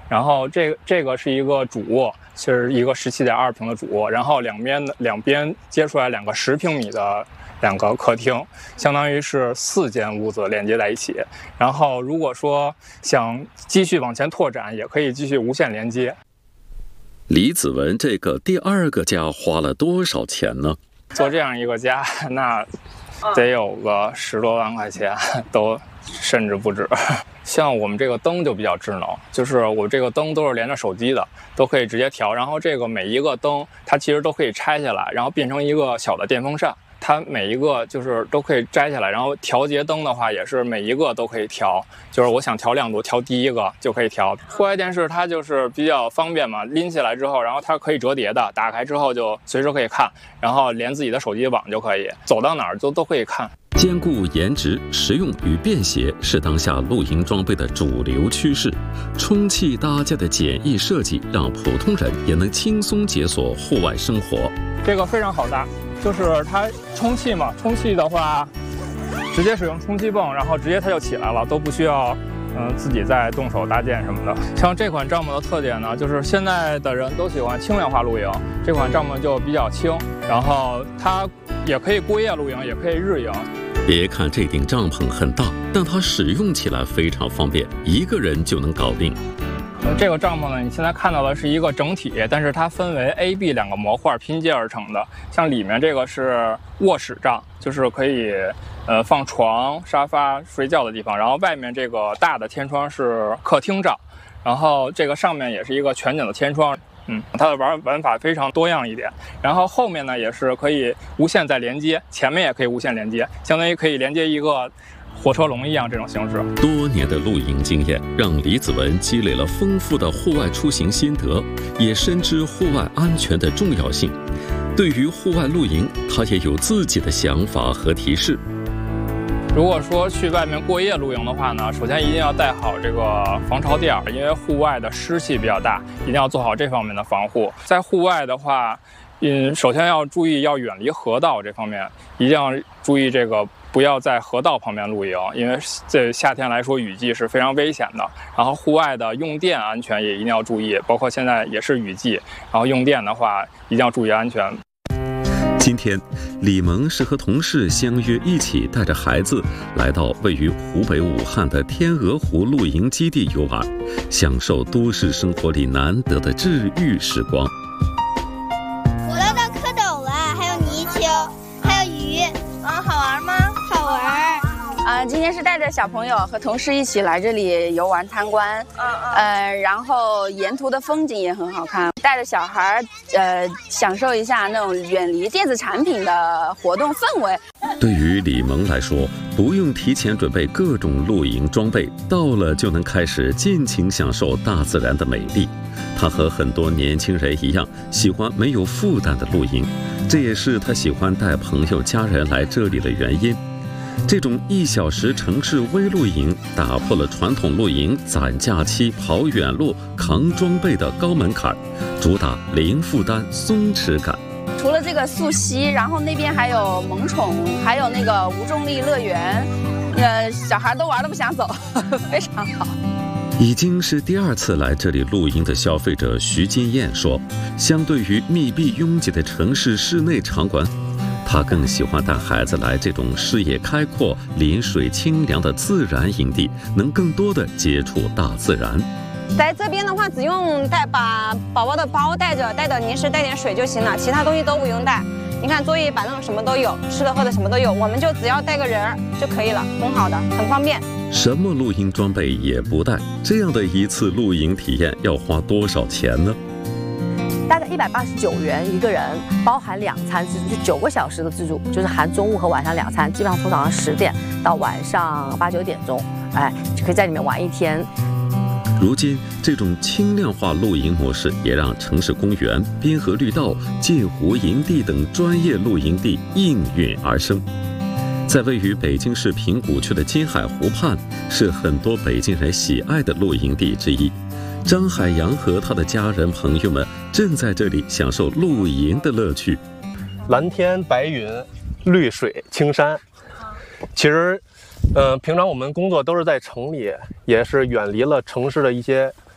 然后这个是一个主卧，是一个17.2平的主卧，然后两边接出来2个10平米的2个客厅，相当于是4间屋子连接在一起。然后如果说想继续往前拓展，也可以继续无限连接。 李子文这个第2个家花了多少钱呢？ 做这样一个家，那得有个10多万块钱，都甚至不止。像我们这个灯就比较智能，就是我这个灯都是连着手机的，都可以直接调。然后这个每一个灯，它其实都可以拆下来，然后变成一个小的电风扇。它每一个就是都可以摘下来，然后调节灯的话也是每一个都可以调，就是我想调亮度，调第1个就可以调。户外电视它就是比较方便嘛，拎起来之后，然后它可以折叠的，打开之后就随时可以看，然后连自己的手机网就可以，走到哪儿都可以看。 兼顾颜值、实用与便携是当下露营装备的主流趋势。充气搭架的简易设计，让普通人也能轻松解锁户外生活。 这个非常好搭，就是它充气嘛，充气的话，直接使用充气泵，然后直接它就起来了，都不需要自己再动手搭建什么的。像这款帐篷的特点呢，就是现在的人都喜欢轻量化露营，这款帐篷就比较轻，然后它也可以过夜露营，也可以日营。 别看这顶帐篷很大，但它使用起来非常方便，一个人就能搞定。 这个帐篷呢，你现在看到的是一个整体，但是它分为 A、B 2个模块拼接而成的。像里面这个是卧室帐，就是可以放床、沙发睡觉的地方。然后外面这个大的天窗是客厅帐，然后这个上面也是一个全景的天窗。它的玩法非常多样一点。然后后面呢也是可以无线再连接，前面也可以无线连接，相当于可以连接一个火车龙一样这种形式。 多年的露营经验让李子文积累了丰富的户外出行心得，也深知户外安全的重要性。对于户外露营，他也有自己的想法和提示。 如果说去外面过夜露营的话呢，首先一定要带好这个防潮垫，因为户外的湿气比较大，一定要做好这方面的防护。在户外的话，首先要注意要远离河道这方面，一定要注意这个不要在河道旁边露营，因为这夏天来说雨季是非常危险的。然后户外的用电安全也一定要注意，包括现在也是雨季，然后用电的话一定要注意安全。 今天，李萌是和同事相约一起带着孩子来到位于湖北武汉的天鹅湖露营基地游玩，享受都市生活里难得的治愈时光。 我捞到蝌蚪了，还有泥鳅，还有鱼。好玩吗？好玩。 今天是带着小朋友和同事一起来这里游玩参观，然后沿途的风景也很好看，带着小孩享受一下那种远离电子产品的活动氛围。 对于李萌来说，不用提前准备各种露营装备，到了就能开始尽情享受大自然的美丽。他和很多年轻人一样，喜欢没有负担的露营，这也是他喜欢带朋友家人来这里的原因。这种1小时城市微露营打破了传统露营攒假期、跑远路、扛装备的高门槛，主打零负担、松弛感。 除了这个溯溪，然后那边还有萌宠，还有那个无重力乐园，小孩都玩得不想走，非常好。 已经是第2次来这里露营的消费者徐金燕说，相对于密闭拥挤的城市室内场馆，他更喜欢带孩子来这种视野开阔、临水清凉的自然营地，能更多的接触大自然。 在这边的话，只用把宝宝的包带着，带点零食、带点水就行了，其他东西都不用带。你看桌椅板凳什么都有，吃的喝的什么都有，我们就只要带个人儿就可以了，很好的，很方便。 什么露营装备也不带，这样的一次露营体验要花多少钱呢？ 大概189元一个人，包含2餐自助，就9个小时的自助，就是含中午和晚上2餐，基本上从早上10点到晚上8、9点钟，就可以在里面玩一天。 如今，这种轻量化露营模式也让城市公园、滨河绿道、镜湖营地等专业露营地应运而生。在位于北京市平谷区的金海湖畔，是很多北京人喜爱的露营地之一。张海洋和他的家人朋友们正在这里享受露营的乐趣。 蓝天白云，绿水青山。其实平常我们工作都是在城里，也是远离了城市的一些